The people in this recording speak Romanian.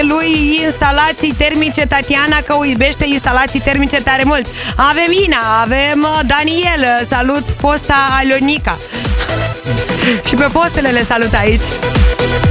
lui instalații termice Tatiana, că o iubește instalații termice tare mult. Avem Ina, avem Daniel, salut fosta Alionica. Și pe postele le salut aici.